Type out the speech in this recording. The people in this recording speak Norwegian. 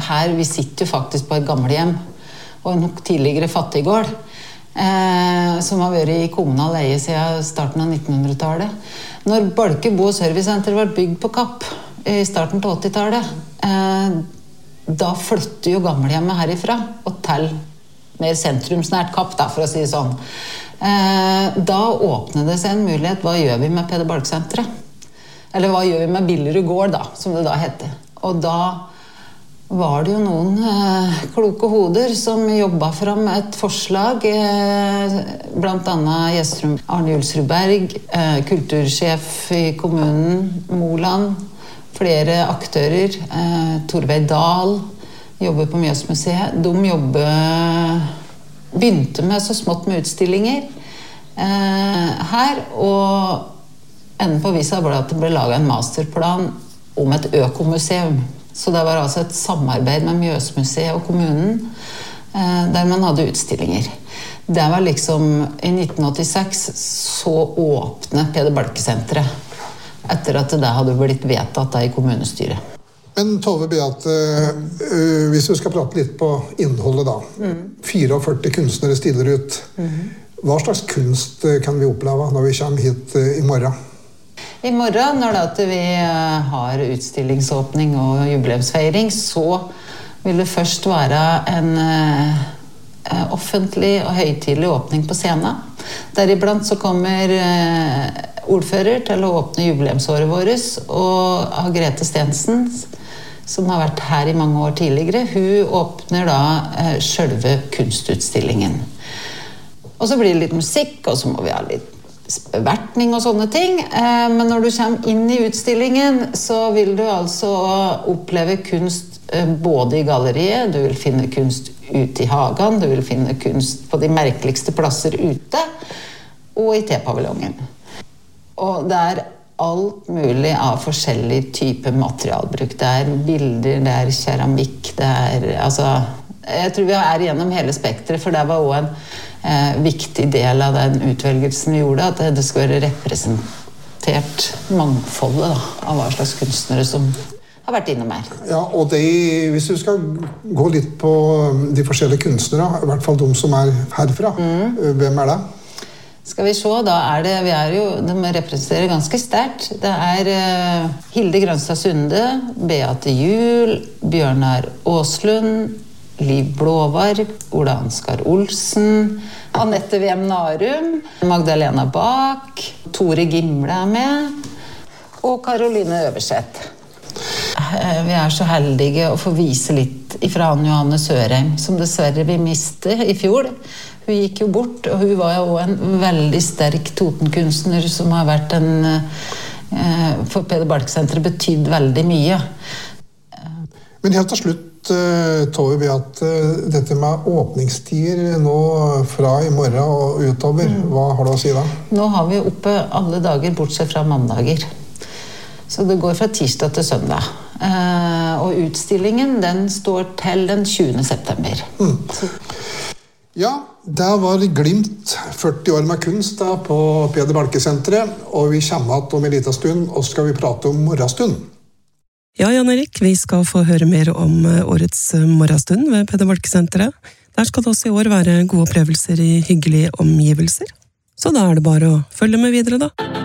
her, vi sitter jo faktisk på et gammelhjem, og en tidligere fattiggård, som har vært i kommunal leie siden starten av 1900-tallet. Når Balke Bo- og Servicesenter var bygd på Kapp i starten av 80-tallet, da flytter jo gammelhjemmet herifra og til mer sentrumsnært Kapp, da, for å si det sånn. Da åpnet det seg en mulighet. Hva gjør vi med Peder Balke-senteret? Eller hva gjør vi med Billerud gård, da, som det da heter? Og da var det jo noen kloke hoder som jobbet fram et forslag, blant annet Arne Julsrud Berg, kultursjef i kommunen, Moland, flere aktører, Torveig Dahl, jobber på Mjøsmuseet. De begynte med så smått med utstillinger her, og enden på visa ble at det ble laget en masterplan om et økomuseum. Så det var altså et samarbeid med Mjøsmuseet og kommunen, der man hadde utstillinger. Det var liksom, i 1986 så åpnet Peder Balke-senteret, etter at det hadde blitt vedtatt i kommunestyret. Men Tove Beate, hvis vi skal prate litt på innholdet da. 44 kunstnere stiller ut. Hva slags kunst kan vi oppleve når vi kommer hit i morgen? I morgen, når vi har utstillingsåpning og jubileumsfeiring, så vil det først være en offentlig og høytidelig åpning på scenen. Deriblant så kommer ordfører til å åpne jubileumsåret vårt, og Grete Stensen, som har vært her i mange år tidligere, hun åpner da selve kunstutstillingen. Og så blir det litt musikk, og så må vi ha litt bevertning og sånne ting. Men når du kommer inn i utstillingen, så vil du altså oppleve kunst både i galleriet, du vil finne kunst ute i hagen, du vil finne kunst på de merkeligste plasser ute, og i tepaviljongen. Og det alt mulig av forskjellig type materialbruk. Det bilder, det keramikk, altså, jeg tror vi igjennom hele spektret, for det var også en viktig del av den utvelgelsen vi gjorde, at det skulle være representert mangfoldet da, av hva slags kunstnere som har vært innom her. Ja, og hvis du skal gå litt på de forskjellige kunstnere, i hvert fall de som herfra, hvem det? Skal vi se, da de representerer ganske sterkt. Det Hilde Grønstad Sunde, Beate Juel, Bjørnar Åslund, Liv Blåvarg, Ola Ansgar Olsen, Annette Wiem Narum, Magdalena Bak, Tore Gimle med, og Karoline Øverseth. Vi så heldige å få vise litt ifra Anne Johanne Sørheim, som dessverre vi mistet i fjor. Hun gikk jo bort, og hun var jo en veldig sterk totenkunstner som har vært for Peder Balke-senteret betydd veldig mye. Men helt til slutt, Tove Beate, dette med åpningstider nå fra i morgen og utover, hva har du å si da? Nå har vi oppe alle dager, bortsett fra mandager. Så det går fra tirsdag til søndag. Og utstillingen, den står til den 20. september. Ja, der var Glimt 40 år med kunst da, på Peder Balke-senteret, og vi kommer til om en liten stund, og skal vi prate om morgenstund. Ja, Jan Erik, vi skal få høre mer om årets morgenstund ved Peder Balke-senteret. Der skal det også i år være gode opplevelser i hyggelige omgivelser. Så da det bare å følge med videre da.